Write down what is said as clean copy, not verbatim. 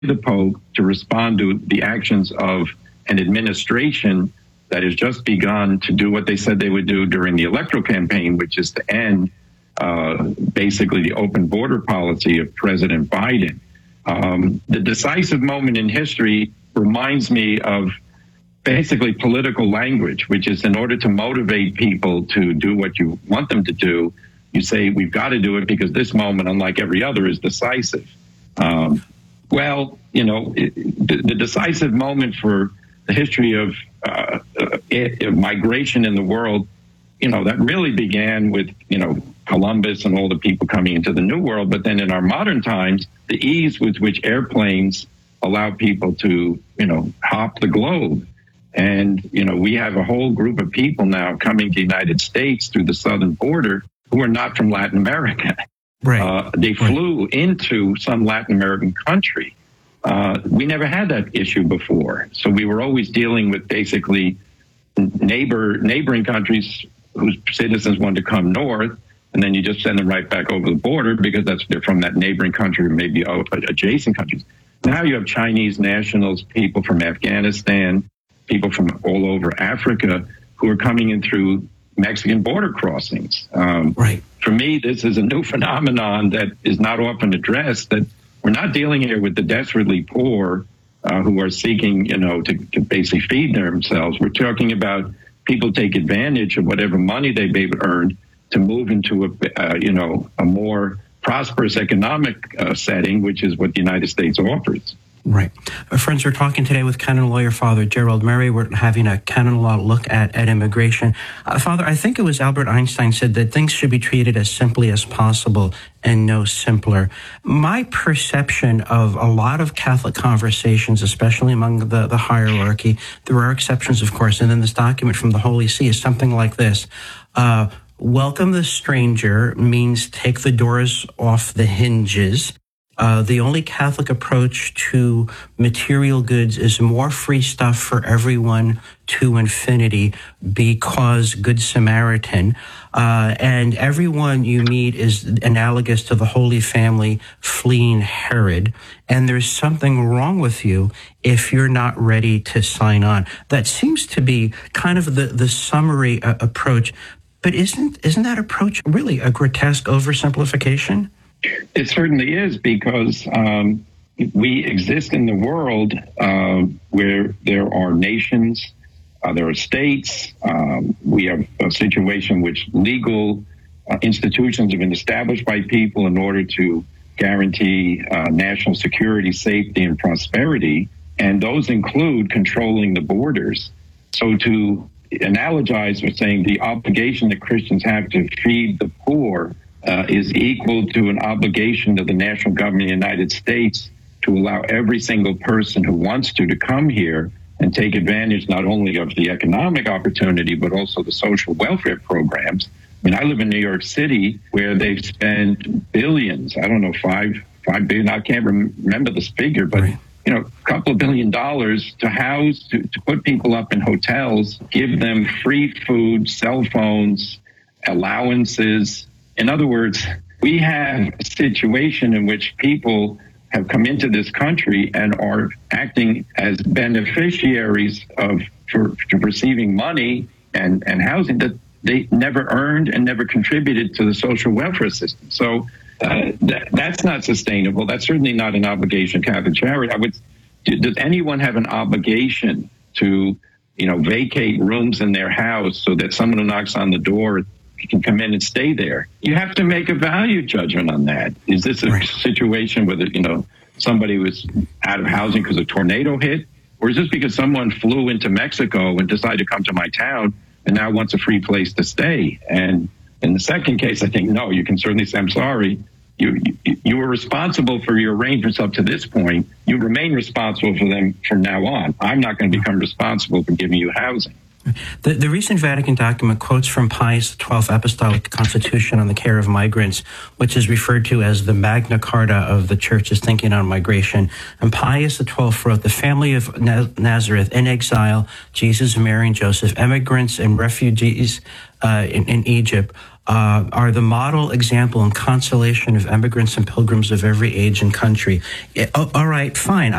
the Pope to respond to the actions of an administration that has just begun to do what they said they would do during the electoral campaign, which is to end basically the open border policy of President Biden. The decisive moment in history reminds me of basically political language, which is in order to motivate people to do what you want them to do, you say, we've got to do it because this moment, unlike every other, is decisive. Well, you know, the decisive moment for the history of migration in the world, you know, that really began with, you know, Columbus and all the people coming into the New World. But then in our modern times, the ease with which airplanes allow people to, you know, hop the globe. And, you know, we have a whole group of people now coming to the United States through the southern border who are not from Latin America. Right. They flew into some Latin American country. We never had that issue before. So we were always dealing with basically neighboring countries whose citizens wanted to come north, and then you just send them right back over the border because they're from that neighboring country or maybe adjacent countries. Now you have Chinese nationals, people from Afghanistan, people from all over Africa who are coming in through Mexican border crossings. Right. For me, this is a new phenomenon that is not often addressed, that we're not dealing here with the desperately poor who are seeking, you know, to basically feed themselves. We're talking about people take advantage of whatever money they've earned to move into a more prosperous economic setting, which is what the United States offers. Right. Friends, we're talking today with canon lawyer Father Gerald Murray. We're having a canon law look at immigration. Father, I think it was Albert Einstein said that things should be treated as simply as possible and no simpler. My perception of a lot of Catholic conversations, especially among the hierarchy, there are exceptions, of course, and then this document from the Holy See is something like this. Welcome the stranger means take the doors off the hinges. The only Catholic approach to material goods is more free stuff for everyone to infinity because Good Samaritan. And everyone you meet is analogous to the Holy Family fleeing Herod. And there's something wrong with you if you're not ready to sign on. That seems to be kind of the summary approach. But isn't that approach really a grotesque oversimplification? It certainly is, because we exist in the world where there are nations, there are states. We have a situation in which legal institutions have been established by people in order to guarantee national security, safety, and prosperity. And those include controlling the borders. So to analogize with saying the obligation that Christians have to feed the poor is equal to an obligation to the national government of the United States to allow every single person who wants to come here and take advantage not only of the economic opportunity, but also the social welfare programs. I mean, I live in New York City where they've spent billions, I don't know, $5 billion, I can't remember this figure, but right. You know, a couple of $1 billion to house, to put people up in hotels, give them free food, cell phones, allowances. In other words, we have a situation in which people have come into this country and are acting as beneficiaries for receiving money and housing that they never earned and never contributed to the social welfare system. So that's not sustainable. That's certainly not an obligation of Catholic charity. Does anyone have an obligation to, you know, vacate rooms in their house so that someone who knocks on the door can come in and stay there? You have to make a value judgment on that. Is this a situation where, you know, somebody was out of housing because a tornado hit? Or is this because someone flew into Mexico and decided to come to my town and now wants a free place to stay? And in the second case, I think, no, you can certainly say, I'm sorry. You were responsible for your arrangements up to this point. You remain responsible for them from now on. I'm not going to become responsible for giving you housing. The recent Vatican document quotes from Pius XII Apostolic Constitution on the Care of Migrants, which is referred to as the Magna Carta of the Church's thinking on migration. And Pius XII wrote, the family of Nazareth in exile, Jesus, Mary, and Joseph, immigrants and refugees in Egypt, are the model, example, and consolation of immigrants and pilgrims of every age and country. All right, fine.